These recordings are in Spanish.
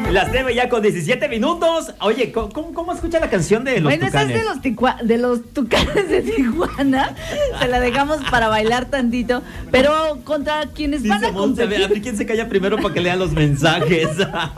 Las 9 ya con 17 minutos. Oye, ¿cómo escucha la canción de los Tucanes? Bueno, esa es de los Tucanes de Tijuana. Se la dejamos para bailar tantito. Pero contra quienes van a competir... A ver quién se calla primero para que lea los mensajes.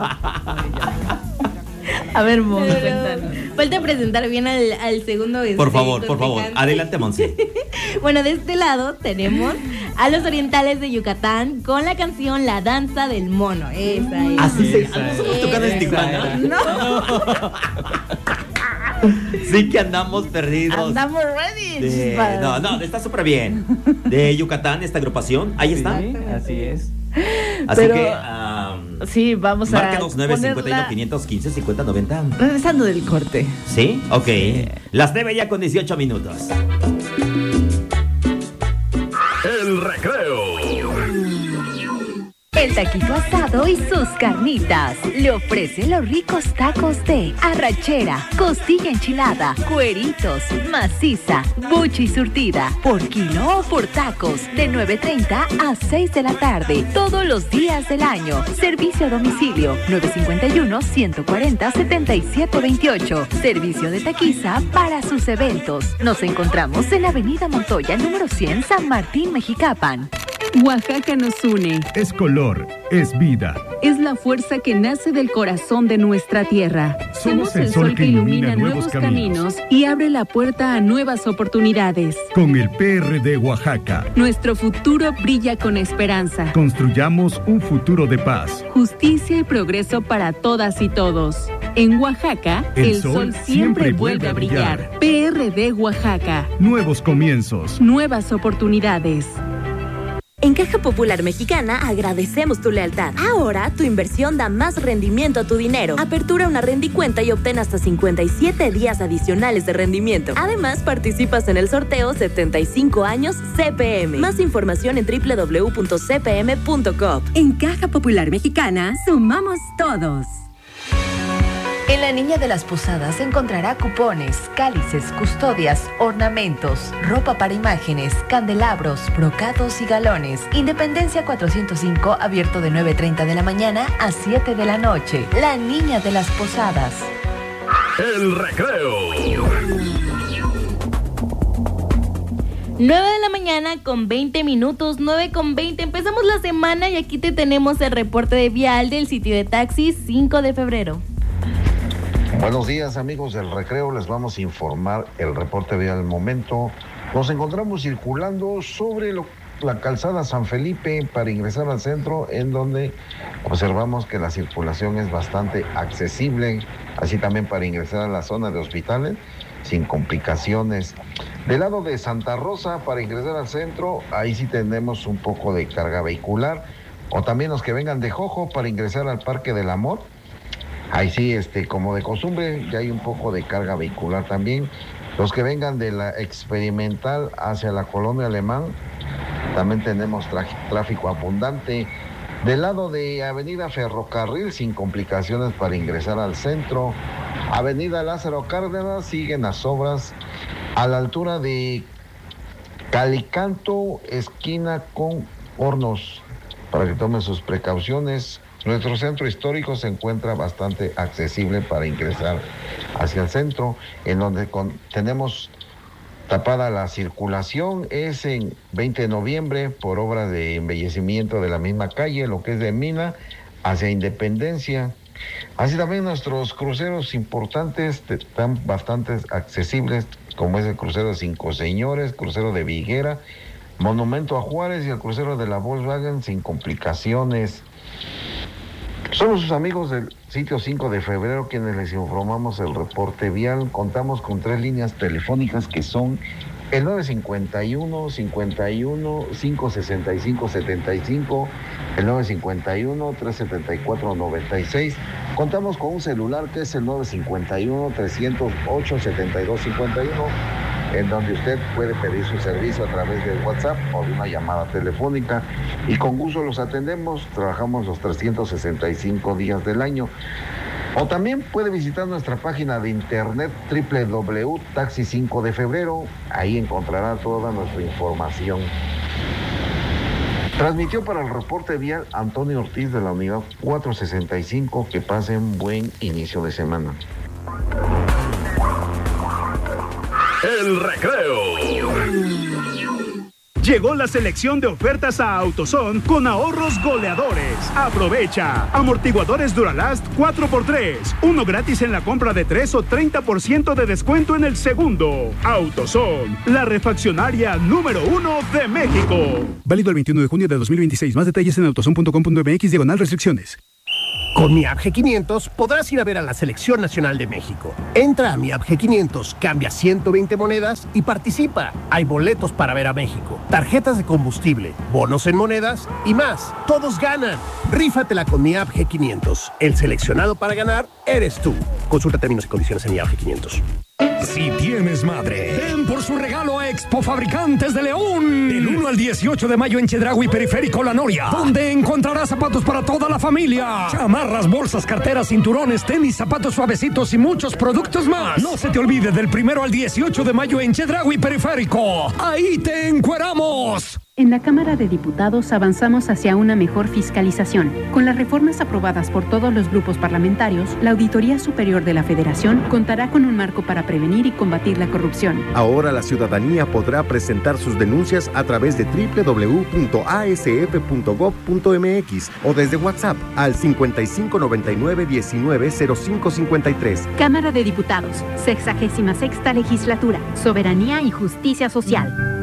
A ver, Mon, cuéntanos. Falta presentar bien al segundo. Por favor. Adelante, Monse. Bueno, de este lado tenemos a los orientales de Yucatán con la canción La Danza del Mono. Esa es. Así ¿no somos Tucanes de Tijuana? No. Sí que andamos perdidos. Andamos ready. No, está súper bien. De Yucatán, esta agrupación. Ahí está. Sí, así es. Así Pero, que sí, vamos a márquenos 951 515 5090. Regresando del corte. ¿Sí? Ok. Las 9 ya con 18 minutos. El recreo. El taquito asado y sus carnitas. Le ofrece los ricos tacos de arrachera, costilla enchilada, cueritos, maciza, buche y surtida. Por kilo o por tacos. De 9:30 a 6 de la tarde. Todos los días del año. Servicio a domicilio. 951-140-7728. Servicio de taquiza para sus eventos. Nos encontramos en Avenida Montoya, número 100, San Martín, Mexicapan. Oaxaca nos une. Es color, es vida. Es la fuerza que nace del corazón de nuestra tierra. Somos el sol que ilumina nuevos caminos y abre la puerta a nuevas oportunidades. Con el PRD Oaxaca. Nuestro futuro brilla con esperanza. Construyamos un futuro de paz, justicia y progreso para todas y todos. En Oaxaca, el sol siempre vuelve a brillar. PRD Oaxaca. Nuevos comienzos. Nuevas oportunidades. En Caja Popular Mexicana agradecemos tu lealtad. Ahora tu inversión da más rendimiento a tu dinero. Apertura una rendicuenta y obtén hasta 57 días adicionales de rendimiento. Además, participas en el sorteo 75 años CPM. Más información en www.cpm.com. En Caja Popular Mexicana sumamos todos. En la Niña de las Posadas encontrará cupones, cálices, custodias, ornamentos, ropa para imágenes, candelabros, brocados y galones. Independencia 405, abierto de 9:30 de la mañana a 7 de la noche. La Niña de las Posadas. El recreo. 9 de la mañana con 20 minutos, 9:20. Empezamos la semana y aquí te tenemos el reporte de vial del sitio de taxis 5 de febrero. Buenos días, amigos del recreo, les vamos a informar el reporte vial del momento. Nos encontramos circulando sobre la calzada San Felipe para ingresar al centro, en donde observamos que la circulación es bastante accesible, así también para ingresar a la zona de hospitales sin complicaciones. Del lado de Santa Rosa, para ingresar al centro, ahí sí tenemos un poco de carga vehicular, o también los que vengan de Jojo para ingresar al Parque del Amor. Ahí sí, como de costumbre, ya hay un poco de carga vehicular también. Los que vengan de la Experimental hacia la Colonia Alemán, también tenemos tráfico abundante. Del lado de Avenida Ferrocarril, sin complicaciones para ingresar al centro. Avenida Lázaro Cárdenas, siguen las obras a la altura de Calicanto, esquina con Hornos, para que tomen sus precauciones. Nuestro centro histórico se encuentra bastante accesible para ingresar hacia el centro, en donde tenemos tapada la circulación, es en 20 de noviembre por obra de embellecimiento de la misma calle, lo que es de Mina hacia Independencia. Así también nuestros cruceros importantes están bastante accesibles, como es el crucero de Cinco Señores, crucero de Viguera, Monumento a Juárez y el crucero de la Volkswagen sin complicaciones. Somos sus amigos del sitio 5 de febrero quienes les informamos el reporte vial. Contamos con 3 líneas telefónicas que son el 951-565-75, el 951-374-96. Contamos con un celular que es el 951-308-7251, en donde usted puede pedir su servicio a través de WhatsApp o de una llamada telefónica, y con gusto los atendemos. Trabajamos los 365 días del año. O también puede visitar nuestra página de internet www.taxi 5 de febrero. Ahí encontrará toda nuestra información. Transmitió para el reporte vial Antonio Ortiz de la unidad 465. Que pasen buen inicio de semana. El recreo. Llegó la selección de ofertas a AutoZone con ahorros goleadores. Aprovecha. Amortiguadores Duralast 4x3. Uno gratis en la compra de 3 o 30% de descuento en el segundo. AutoZone, la refaccionaria número 1 de México. Válido el 21 de junio de 2026. Más detalles en autozone.com.mx/restricciones. Con Mi App G500 podrás ir a ver a la Selección Nacional de México. Entra a Mi App G500, cambia 120 monedas y participa. Hay boletos para ver a México, tarjetas de combustible, bonos en monedas y más. ¡Todos ganan! Rífatela con Mi App G500. El seleccionado para ganar eres tú. Consulta términos y condiciones en Mi App G500. Si tienes madre, ven por su regalo a Expo Fabricantes de León. Del 1 al 18 de mayo en Chedraui Periférico La Noria, donde encontrarás zapatos para toda la familia. Chamarras, bolsas, carteras, cinturones, tenis, zapatos suavecitos y muchos productos más. No se te olvide, del 1 al 18 de mayo en Chedraui Periférico. ¡Ahí te encueramos! En la Cámara de Diputados avanzamos hacia una mejor fiscalización. Con las reformas aprobadas por todos los grupos parlamentarios, la Auditoría Superior de la Federación contará con un marco para prevenir y combatir la corrupción. Ahora la ciudadanía podrá presentar sus denuncias a través de www.asf.gov.mx o desde WhatsApp al 5599-190553. Cámara de Diputados, 66ª Legislatura, Soberanía y Justicia Social.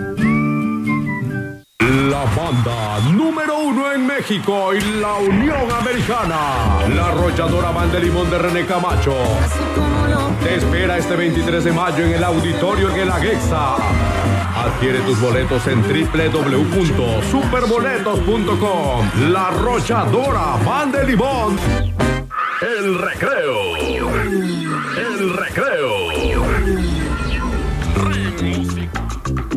La banda número 1 en México y la Unión Americana. La arrolladora Banda de Limón de René Camacho te espera este 23 de mayo en el auditorio en el Aguexa. Adquiere tus boletos en www.superboletos.com. La arrolladora Banda de Limón. El recreo. El recreo.